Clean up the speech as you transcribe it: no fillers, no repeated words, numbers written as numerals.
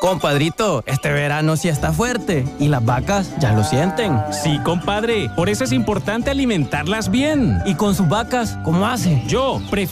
Compadrito, este verano sí está fuerte y las vacas ya lo sienten. Sí, compadre, por eso es importante alimentarlas bien. ¿Y con sus vacas cómo hace? Yo prefiero